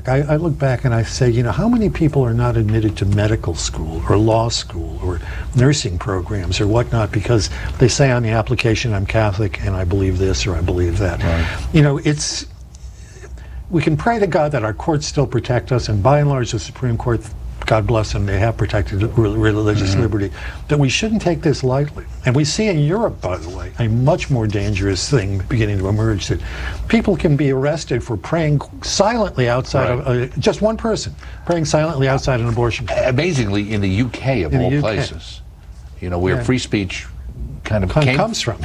back. I look back and I say, you know, how many people are not admitted to medical school or law school or nursing programs or whatnot because they say on the application, I'm Catholic and I believe this or I believe that. Right. You know, we can pray to God that our courts still protect us, and by and large the Supreme Court, God bless them, they have protected religious liberty, that we shouldn't take this lightly. And we see in Europe, by the way, a much more dangerous thing beginning to emerge, that people can be arrested for praying silently outside of, just one person, praying silently outside an abortion clinic. Amazingly, in the UK, of all places, you know, where free speech kind of comes from.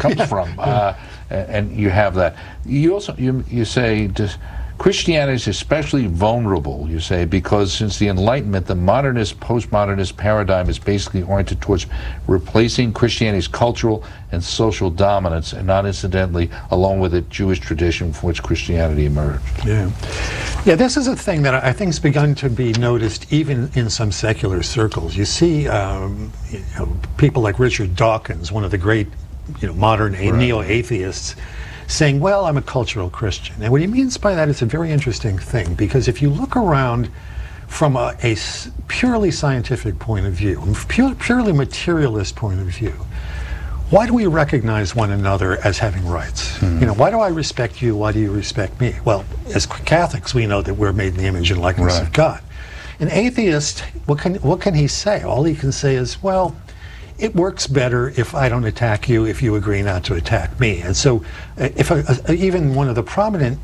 And you have that. You also, you say, Christianity is especially vulnerable, you say, because since the Enlightenment, the modernist, postmodernist paradigm is basically oriented towards replacing Christianity's cultural and social dominance, and not incidentally, along with it, Jewish tradition from which Christianity emerged. Yeah, this is a thing that I think has begun to be noticed even in some secular circles. You see you know, people like Richard Dawkins, one of the great modern neo-atheists, saying, well, I'm a cultural Christian. And what he means by that is a very interesting thing, because if you look around from a purely scientific point of view, purely materialist point of view, why do we recognize one another as having rights? You know, why do I respect you? Why do you respect me? Well, as Catholics, we know that we're made in the image and likeness of God. An atheist, what can he say? All he can say is, well, it works better if I don't attack you, if you agree not to attack me. And so if even one of the prominent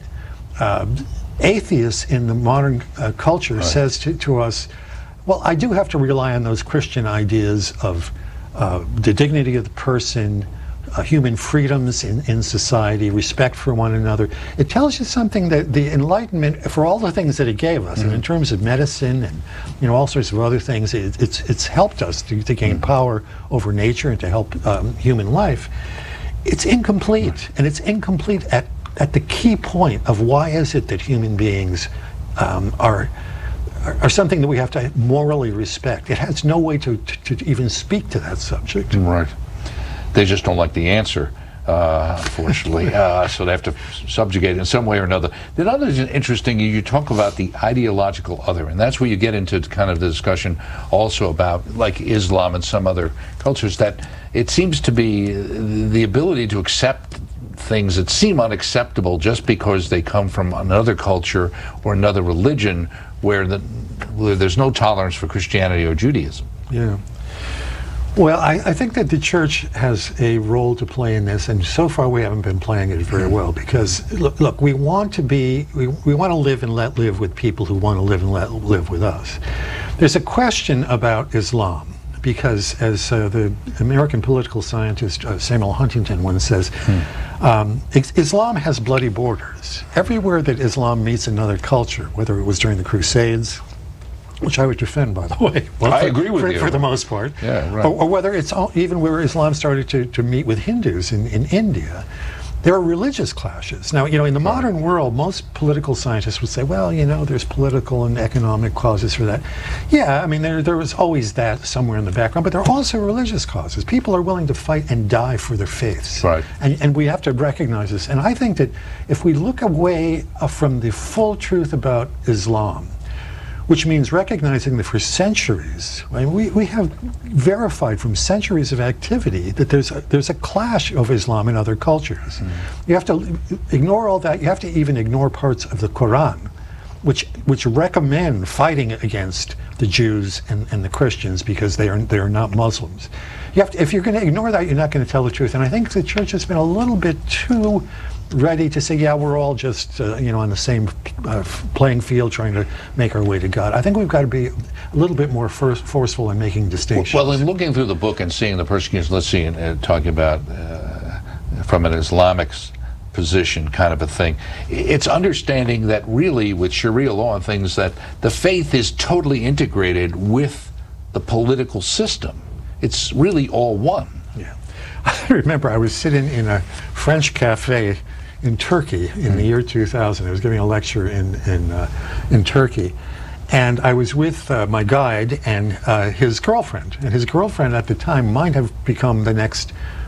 atheists in the modern culture says to us, well, I do have to rely on those Christian ideas of the dignity of the person, human freedoms in society, respect for one another. It tells you something that the Enlightenment, for all the things that it gave us, and in terms of medicine and all sorts of other things, it's helped us to gain power over nature and to help human life. It's incomplete, and it's incomplete at the key point of why is it that human beings are something that we have to morally respect. It has no way to even speak to that subject. Right. They just don't like the answer, unfortunately, so they have to subjugate it in some way or another. The other is interesting, you talk about the ideological other, and that's where you get into kind of the discussion also about, like Islam and some other cultures, that it seems to be the ability to accept things that seem unacceptable just because they come from another culture or another religion where there's no tolerance for Christianity or Judaism. Yeah. Well, I think that the church has a role to play in this, and so far we haven't been playing it very well, because look, we want to live and let live with people who want to live and let live with us. There's a question about Islam, because as the American political scientist Samuel Huntington once says, Islam has bloody borders. Everywhere that Islam meets another culture, whether it was during the Crusades, which I would defend, by the way. Well, I agree with you. For the most part. Yeah, right. Or whether it's even where Islam started to meet with Hindus in India, there are religious clashes. Now, in the modern world, most political scientists would say, well, there's political and economic causes for that. Yeah, I mean, there was always that somewhere in the background, but there are also religious causes. People are willing to fight and die for their faiths. Right. And we have to recognize this. And I think that if we look away from the full truth about Islam, which means recognizing that for centuries, we have verified from centuries of activity that there's a clash of Islam and other cultures. You have to ignore all that. You have to even ignore parts of the Quran, which recommend fighting against the Jews and the Christians because they are not Muslims. If you're going to ignore that, you're not going to tell the truth. And I think the church has been a little bit too ready to say, yeah, we're all just on the same playing field trying to make our way to God. I think we've got to be a little bit more forceful in making distinctions. Well, in looking through the book and seeing the persecution, let's see, and talking about from an Islamic position kind of a thing, it's understanding that really with Sharia law and things, that the faith is totally integrated with the political system. It's really all one. Yeah. I remember I was sitting in a French cafe in Turkey in the year 2000. I was giving a lecture in Turkey, and I was with my guide and his girlfriend. And his girlfriend at the time might have become the next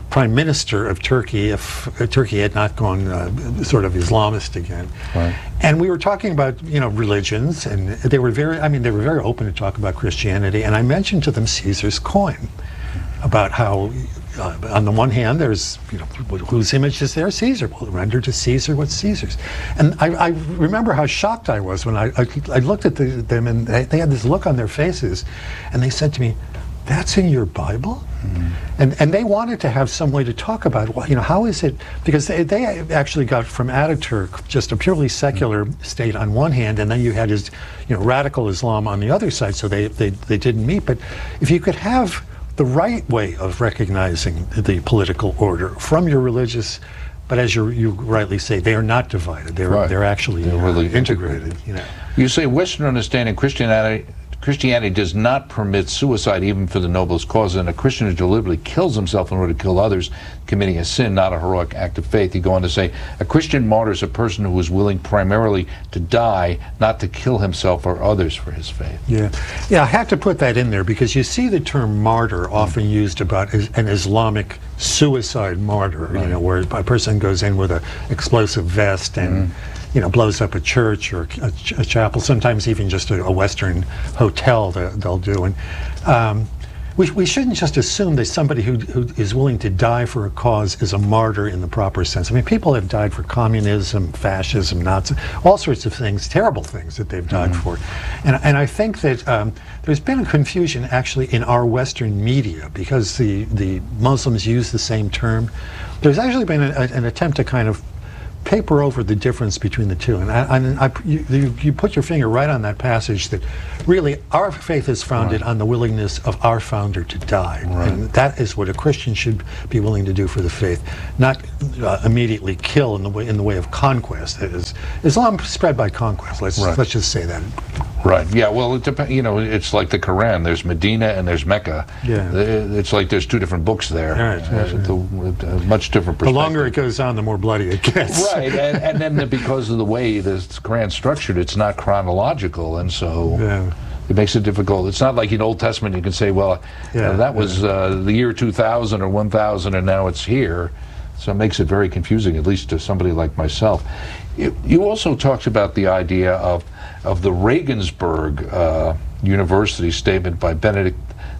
prime minister of Turkey if Turkey had not gone sort of Islamist again. Right. And we were talking about, religions, and they were very open to talk about Christianity. And I mentioned to them Caesar's coin, about how, on the one hand, there's, whose image is there? Caesar. Well, render to Caesar what's Caesar's. And I remember how shocked I was when I looked at them, and they had this look on their faces, and they said to me, "That's in your Bible?" Mm-hmm. And they wanted to have some way to talk about, how is it, because they actually got from Ataturk just a purely secular state on one hand, and then you had his, radical Islam on the other side, so they didn't meet. But if you could have the right way of recognizing the political order from your religious, but as you rightly say, they are not divided. They're actually really integrated. You say Western understanding Christianity does not permit suicide even for the noblest cause, and a Christian who deliberately kills himself in order to kill others, committing a sin, not a heroic act of faith. You go on to say, a Christian martyr is a person who is willing primarily to die, not to kill himself or others for his faith. Yeah, I had to put that in there because you see the term martyr often used about an Islamic suicide martyr, right. Where a person goes in with an explosive vest and blows up a church or a chapel, sometimes even just a Western hotel they'll do. And we shouldn't just assume that somebody who is willing to die for a cause is a martyr in the proper sense. I mean, people have died for communism, fascism, Nazi, all sorts of things, terrible things that they've died for. And I think that there's been a confusion actually in our Western media because the Muslims use the same term. There's actually been an attempt to kind of paper over the difference between the two, and you put your finger right on that passage that really our faith is founded on the willingness of our founder to die, and that is what a Christian should be willing to do for the faith, not immediately kill in the way of conquest. That is, Islam spread by conquest. Let's just say that. Right. Yeah. Well, it depends. It's like the Quran. There's Medina and there's Mecca. Yeah. It's like there's two different books there. Right. With a much different perspective. The longer it goes on, the more bloody it gets. Right. And then because of the way the Quran's structured, it's not chronological, and so it makes it difficult. It's not like in Old Testament you can say, well, that was the year 2000 or 1000, and now it's here. So it makes it very confusing, at least to somebody like myself. You also talked about the idea of the Regensburg University statement by Benedict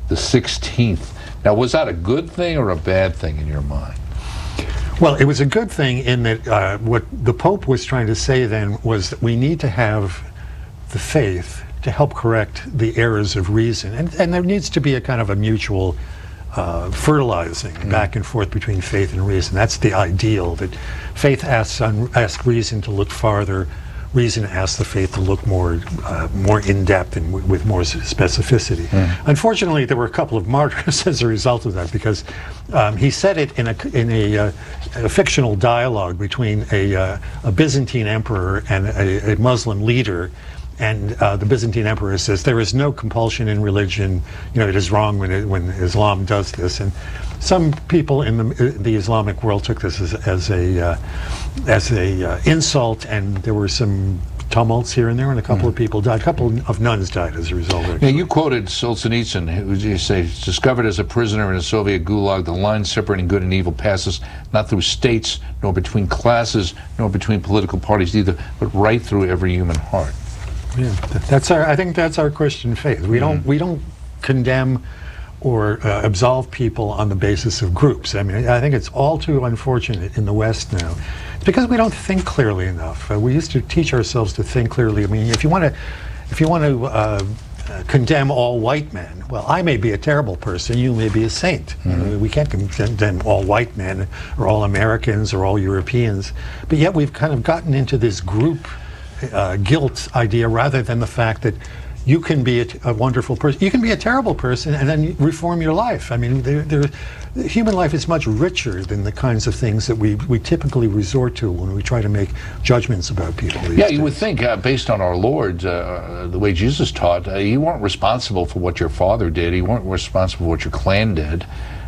XVI. Now, was that a good thing or a bad thing in your mind? Well, it was a good thing in that what the Pope was trying to say then was that we need to have the faith to help correct the errors of reason. And there needs to be a kind of a mutual fertilizing back and forth between faith and reason. That's the ideal, that faith asks reason to look farther, reason asks the faith to look more in depth and with more specificity. Unfortunately, there were a couple of martyrs as a result of that, because he said it in a fictional dialogue between a Byzantine emperor and a Muslim leader. And the Byzantine emperor says there is no compulsion in religion. It is wrong when Islam does this. And some people in the Islamic world took this as a insult, and there were some tumults here and there, and a couple of people died. A couple of nuns died as a result of it. Yeah, you quoted Solzhenitsyn, who you say, discovered as a prisoner in a Soviet gulag, the line separating good and evil passes not through states, nor between classes, nor between political parties either, but right through every human heart. Yeah, I think that's our Christian faith. We don't condemn or absolve people on the basis of groups. I mean, I think it's all too unfortunate in the West now. It's because we don't think clearly enough. We used to teach ourselves to think clearly. I mean, if you want to condemn all white men, well, I may be a terrible person, you may be a saint. We can't condemn all white men or all Americans or all Europeans, but yet we've kind of gotten into this group guilt idea rather than the fact that you can be a wonderful person. You can be a terrible person and then reform your life. I mean, human life is much richer than the kinds of things that we typically resort to when we try to make judgments about people. Yeah, you would think, based on our Lord, the way Jesus taught, you weren't responsible for what your father did. You weren't responsible for what your clan did.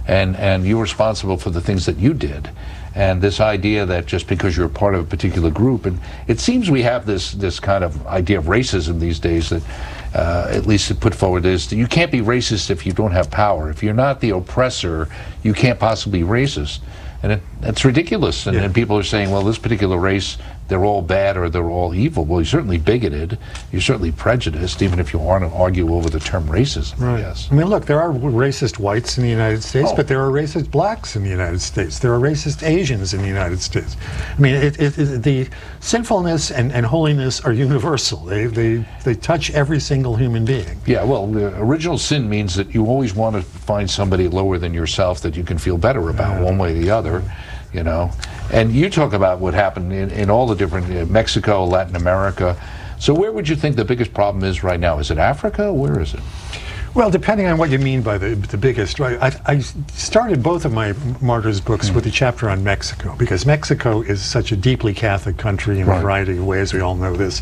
and you're responsible for the things that you did. And this idea that just because you're a part of a particular group, and it seems we have this kind of idea of racism these days that, at least it put forward, is that you can't be racist if you don't have power. If you're not the oppressor, you can't possibly be racist. And that's ridiculous. And then people are saying, well, this particular race, they're all bad or they're all evil. Well, you're certainly bigoted. You're certainly prejudiced, even if you want to argue over the term racism, Right. yes. I mean, look, there are racist whites in the United States, but there are racist blacks in the United States. There are racist Asians in the United States. I mean, the sinfulness and holiness are universal. They touch every single human being. Yeah, well, the original sin means that you always want to find somebody lower than yourself that you can feel better about, one way or the other, you know. And you talk about what happened in all the different, Mexico, Latin America. So where would you think the biggest problem is right now? Is it Africa? Where is it? Well, depending on what you mean by the biggest, right? I started both of my Martyrs books with a chapter on Mexico, because Mexico is such a deeply Catholic country in a variety of ways. We all know this.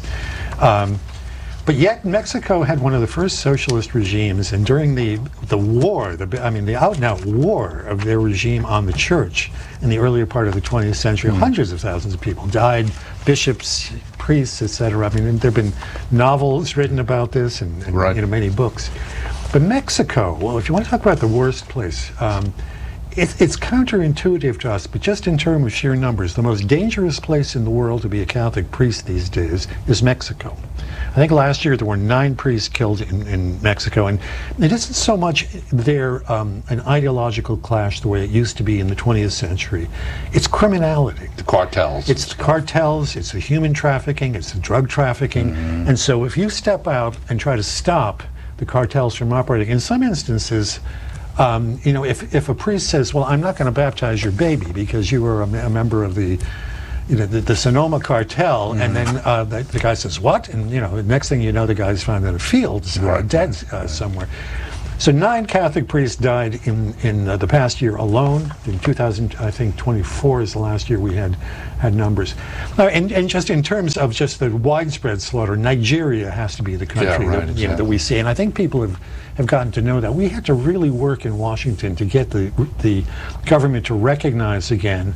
But yet Mexico had one of the first socialist regimes, and during the war, the out-and-out war of their regime on the church in the earlier part of the 20th century, hundreds of thousands of people died, bishops, priests, etc. I mean, there have been novels written about this and many books. But Mexico, well, if you want to talk about the worst place, it's counterintuitive to us, but just in terms of sheer numbers, the most dangerous place in the world to be a Catholic priest these days is Mexico. I think last year there were 9 priests killed in Mexico, and it isn't so much there an ideological clash the way it used to be in the 20th century. It's criminality. The cartels. It's the cartels, it's the human trafficking, it's the drug trafficking. And so if you step out and try to stop the cartels from operating, in some instances, if a priest says, well, I'm not going to baptize your baby because you were a member of the Sonoma cartel, and then the guy says, what? And, the next thing you know, the guy's found in a field, dead somewhere. So 9 Catholic priests died in the past year alone. In 2024 is the last year we had numbers. And just in terms of just the widespread slaughter, Nigeria has to be the country that we see. And I think people have gotten to know that. We had to really work in Washington to get the government to recognize again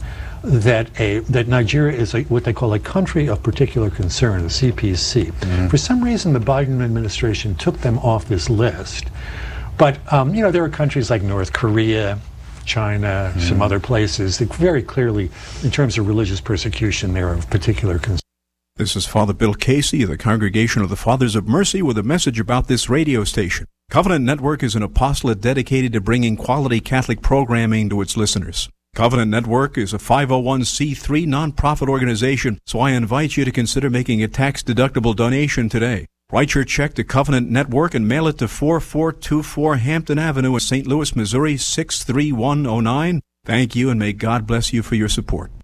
that Nigeria is what they call a country of particular concern, the CPC. For some reason, the Biden administration took them off this list. But, there are countries like North Korea, China, some other places that very clearly, in terms of religious persecution, they're of particular concern. This is Father Bill Casey of the Congregation of the Fathers of Mercy with a message about this radio station. Covenant Network is an apostolate dedicated to bringing quality Catholic programming to its listeners. Covenant Network is a 501c3 nonprofit organization, so I invite you to consider making a tax-deductible donation today. Write your check to Covenant Network and mail it to 4424 Hampton Avenue in St. Louis, Missouri 63109. Thank you, and may God bless you for your support.